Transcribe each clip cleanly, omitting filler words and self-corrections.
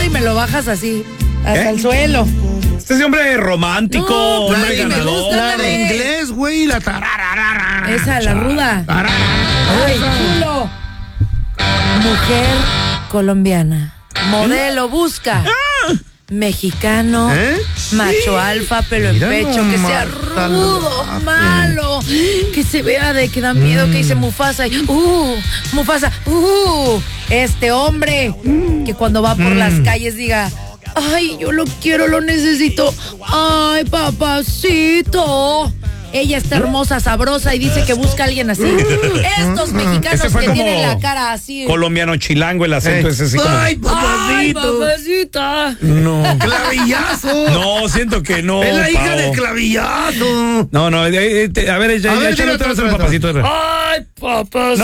y me lo bajas así, hasta el suelo. Este es hombre romántico, No, hombre me ganador. gusta La de inglés, güey, la tararara. Esa, la ruda. Ay, chulo. Mujer colombiana. Modelo busca. Mexicano, macho alfa, pelo Mira en pecho, que sea nomás, rudo, salvaje. malo, que se vea de que da miedo, que dice Mufasa y Mufasa, este hombre que cuando va por las calles diga, ay, yo lo quiero, lo necesito, ay, papacito. Ella está hermosa, sabrosa y dice que busca a alguien así. Estos mexicanos Ese fue que como tienen la cara así. Colombiano chilango, el acento ese sí como... Ay, Ay, papacito. papacita. No. Clavillazo. No, siento que no. Es la hija Pao. del clavillazo. No, a ver, ya échale otra vez el papacito. Ay, papacito.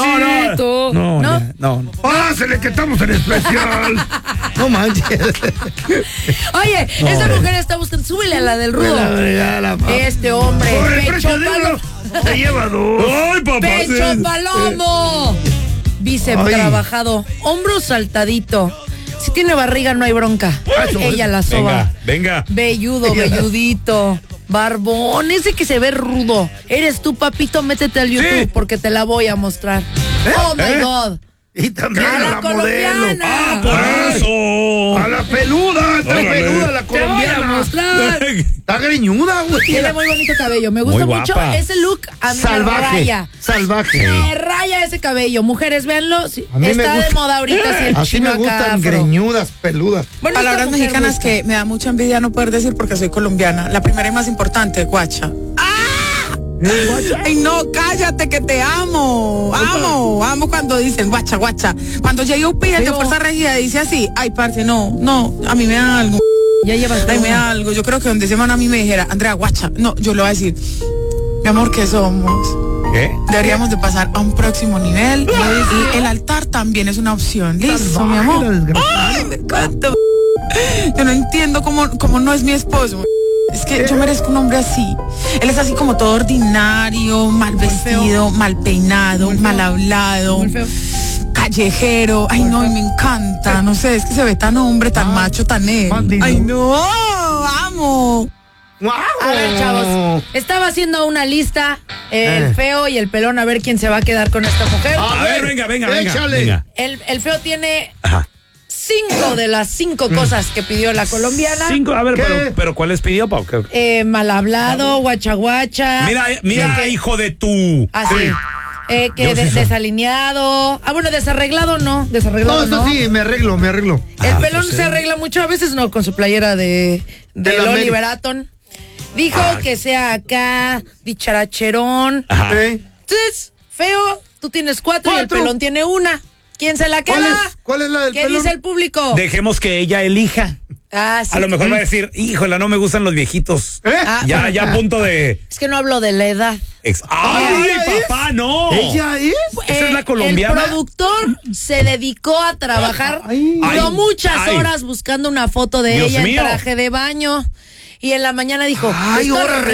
No. Pásele que estamos en especial. No manches. Oye, esa mujer está buscando. Súbele a la del rudo. Este hombre, Corre, pecho préstale, palomo. se lleva dos. Ay, Pecho palomo. Bíceps Ay. trabajado. Hombro saltadito. Si tiene barriga, no hay bronca. Eso. Ella la soba. Venga. Velludo, velludito. Barbón, ese que se ve rudo. Eres tú, papito, métete al YouTube Sí. porque te la voy a mostrar. Oh my God. Y también A a la la modelo. colombiana. Por Ay. eso. A la peluda, está Órale. peluda la Te voy a colombiana. mostrar. Está greñuda, güey. Tiene muy bonito cabello. Me gusta Muy mucho guapa. ese look. A mí me Salvaje. raya. Salvaje. Me raya ese cabello. Mujeres, véanlo. Sí, A mí me está de gusta. moda ahorita. Sí, el Así chino me acá gustan afro. greñudas, peludas. Bueno, Palabras esta mujer mexicanas busca. que me da mucha envidia no poder decir porque soy colombiana. La primera y más importante, guacha. Ay, no, cállate que te amo. Amo cuando dicen guacha, guacha. Cuando J.O.P. el de Pero- Fuerza Regida dice así, ay, parce, no, a mí me da algo. Ya llevas Ay, me una. da algo. Yo creo que donde semana a mí me dijera, Andrea, guacha. No, yo le voy a decir, mi amor, ¿qué somos? ¿Qué? Deberíamos de pasar a un próximo nivel y el altar también es una opción. Listo, mi amor. Ay, me encanta. Yo no entiendo cómo no es mi esposo. Es que yo merezco un hombre así. Él es así como todo ordinario, mal vestido, mal peinado, mal hablado, Muy feo. callejero. Ay, no, y me encanta. No sé, es que se ve tan hombre, tan macho, tan él. Bandido. Ay, no, amo. A ver, chavos. Estaba haciendo una lista. El feo y el pelón. A ver quién se va a quedar con esta mujer. A ver, venga. Échale. Venga. El feo tiene Ajá. 5 de las 5 cosas que pidió la colombiana. 5, a ver, ¿Qué? pero ¿cuál les pidió, Pau? Mal hablado, guachaguacha. Mira, hijo de tu. Así. Que desalineado. Bueno, desarreglado no. Desarreglado No, no. eso sí, me arreglo. El pelón se arregla mucho, a veces no, con su playera de De la Oliver América. Atom. Dijo que sea acá, dicharacherón. Ajá. Entonces, feo, tú tienes 4 y el 4. pelón tiene 1. ¿Quién se la queda? ¿Cuál es la del ¿Qué pelón? dice el público? Dejemos que ella elija. Ah, sí. A lo mejor va a decir, híjole, no me gustan los viejitos. Ah, Ya a punto de... Es que no hablo de la edad. ¡Ay, ¿Ella papá, no! ¿Ella es? ¿Esa es la colombiana? El productor se dedicó a trabajar Ay. duró Ay. muchas Ay. horas buscando una foto de Dios ella mío. en traje de baño. Y en la mañana dijo, Ay, "Esta ahora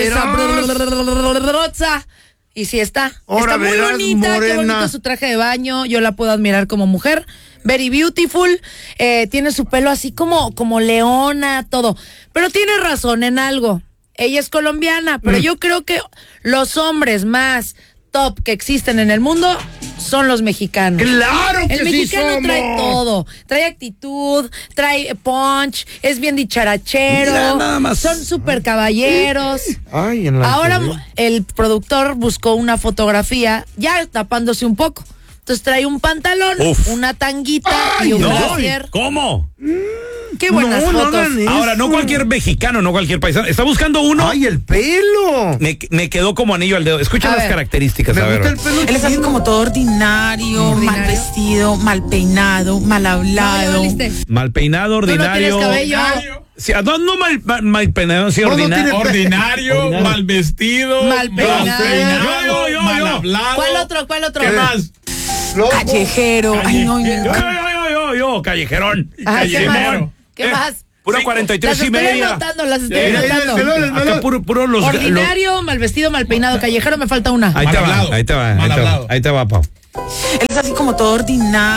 rosa". Y sí está. Ahora Está muy verás, bonita, qué morena. bonito su traje de baño. Yo la puedo admirar como mujer. Very beautiful. Tiene su pelo así como leona, todo. Pero tiene razón en algo. Ella es colombiana, pero yo creo que los hombres más top que existen en el mundo son los mexicanos. ¡Claro que El sí mexicano somos! trae todo, trae actitud, trae punch, es bien dicharachero, Mira, nada más. son súper caballeros. Ay, en la Ahora TV. el productor buscó una fotografía ya tapándose un poco. Entonces trae un pantalón, Uf. una tanguita Ay, y un No, brasier. ¿cómo? Qué buenas No, no fotos. hagan eso. Ahora, no cualquier mexicano, no cualquier paisano. Está buscando uno. ¡Ay, el pelo! Me quedó como anillo al dedo. Escucha A las ver. características, Me a ver. gusta el pelo. Él es así chino. como todo ordinario, mal vestido, mal peinado, mal No, ya hablado. valiste. Mal peinado, Tú no ordinario. tienes cabello. Sí, no mal peinado, sí, No, no ordinario. tiene- Ordinario, mal vestido, Mal peinado. Yo. mal hablado. ¿Cuál otro? ¿Qué más? Loco. Callejero. Ay, no, y me encanta. Yo, callejerón. Ay, ¿qué Callejerón. más? ¿Qué más? Pura Sí. 43 Las y estoy media. anotando, las estoy Mira, mira, anotando. el pelón, el Acá pelón. puro los... Ordinario, mal vestido, mal peinado, callejero, me falta una. Ahí Mal te va, hablado. ahí te va, Mal ahí te va, hablado. ahí te va, Pau. Él es así como todo ordinario.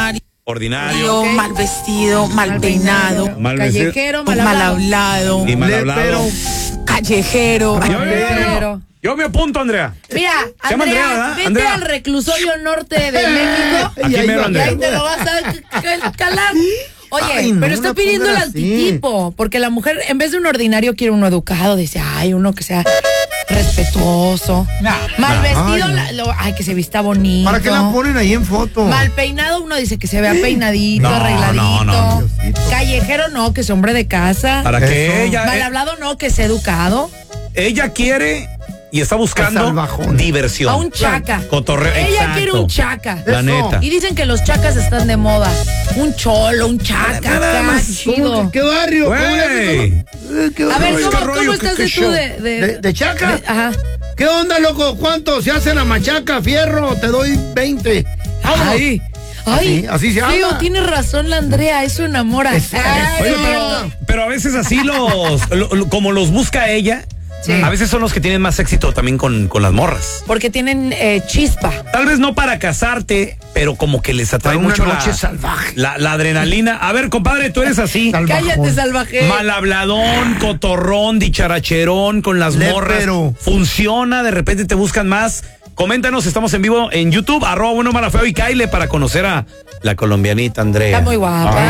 Ordinario. Ok. mal vestido, mal peinado, Mal vestido. Callejero, mal hablado, Y mal hablado. callejero. Yo me apunto, Andrea. Mira, Se llama Andrea, Andrea, ¿verdad? vete Andrea. al reclusorio norte de México. Aquí mero, Y Andrea. ahí te lo vas a calar. Oye, Ay, no, pero está no pidiendo el pongan así. antitipo, porque la mujer, en vez de un ordinario, quiere uno educado. Dice, ay, uno que sea respetuoso. Mal vestido, Ay, que se vista bonito. ¿Para qué la ponen ahí en foto? Mal peinado, uno dice que se vea peinadito, No, arregladito. no. Callejero, no, que sea hombre de casa. Para que Eso. Mal ella, hablado, no, que sea educado. ella quiere y está buscando Salvajón. diversión. A un chaca. Cotorreo. Ella Exacto. quiere un chaca. La Eso. neta. Y dicen que los chacas están de moda. Un cholo, un chaca, Nada acá, más. chido. ¿Qué barrio? ¿Cómo le Güey. haces? ¿Qué A ver, barrio? ¿cómo, rollo? cómo ¿Qué estás de show? tú de ¿De chaca? Ajá. ¿Qué onda, loco? ¿Cuánto? Se hace la machaca, fierro, te doy 20. Vámonos. Ay, ay, Así se Feo, habla. tiene razón la Andrea, eso enamora. Ay, Oye, no. pero a veces así como los busca ella, Sí. a veces son los que tienen más éxito también con las morras. Porque tienen chispa. Tal vez no para casarte, pero como que les atrae Para una mucho noche salvaje. la adrenalina. A ver, compadre, tú eres así. Salvajón. Cállate, salvaje. Mal habladón, cotorrón, dicharacherón con las morras. Lépero. Funciona, de repente te buscan más. Coméntanos, estamos en vivo en YouTube, @bueno, mala, feo y Kyle para conocer a la colombianita Andrea. Está muy guapa.